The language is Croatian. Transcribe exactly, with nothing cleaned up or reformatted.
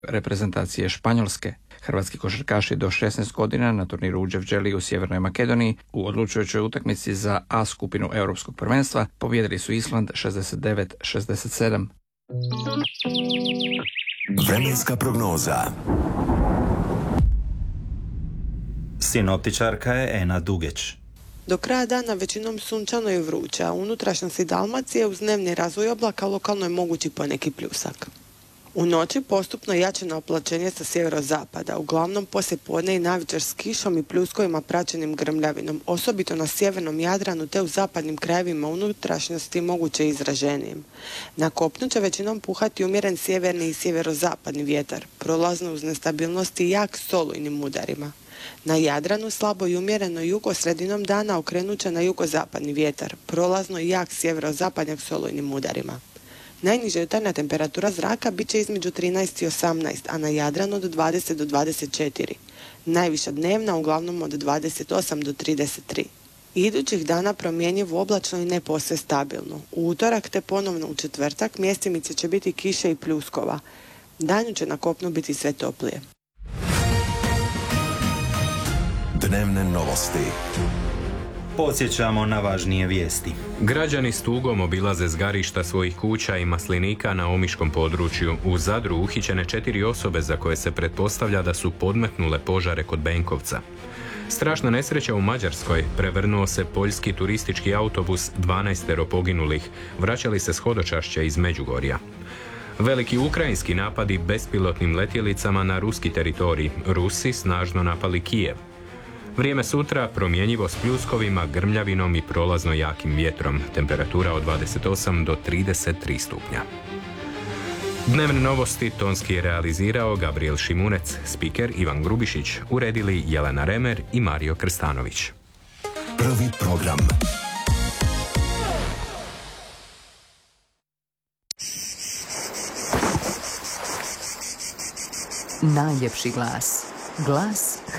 reprezentacije Španjolske. Hrvatski košarkaši do šesnaest godina na turniru u Dževdželiji u Sjevernoj Makedoniji u odlučujućoj utakmici za A skupinu Europskog prvenstva pobijedili su Island šezdeset devet šezdeset sedam. Vremenska prognoza. Sinoptičarka je Ena Dugeć. Do kraja dana većinom sunčano i vruće, a u unutrašnjosti Dalmacije uz dnevni razvoj oblaka lokalno je mogući poneki pljusak. U noći postupno jače oblačenje sa sjeverozapada, uglavnom poslije podne i navečer s kišom i pljuskovima praćenim grmljavinom, osobito na sjevernom Jadranu te u zapadnim krajevima unutrašnjosti moguće izraženijim. Na kopnu će većinom puhati umjeren sjeverni i sjeverozapadni vjetar, prolazno uz nestabilnost i jak s olujnim udarima. Na Jadranu slabo i umjereno jugo sredinom dana okrenut će na jugozapadni vjetar, prolazno i jak sjeverozapadnjak s olujnim udarima. Najniža jutarnja temperatura zraka bit će između trinaest i osamnaest, a na Jadranu od dvadeset do dvadeset četiri. Najviša dnevna uglavnom od dvadeset osam do trideset tri. Idućih dana promjenjivo oblačno i ne posve stabilno. U utorak te ponovno u četvrtak mjestimice će biti kiše i pljuskova. Danju će na kopnu biti sve toplije. Dnevne novosti. Podsjećamo na važnije vijesti. Građani s tugom obilaze zgarišta svojih kuća i maslinika na omiškom području. U Zadru uhićene četiri osobe za koje se pretpostavlja da su podmetnule požare kod Benkovca. Strašna nesreća u Mađarskoj, prevrnuo se poljski turistički autobus, dvanaestero poginulih, vraćali se s hodočašća iz Međugorja. Veliki ukrajinski napadi bespilotnim letjelicama na ruski teritorij. Rusi snažno napali Kijev. Vrijeme sutra promjenjivo s pljuskovima, grmljavinom i prolazno jakim vjetrom. Temperatura od dvadeset osam do trideset tri stupnja. Dnevne novosti tonski je realizirao Gabriel Šimunec, spiker Ivan Grubišić, uredili Jelena Remer i Mario Krstanović. Prvi program. Najljepši glas. Glas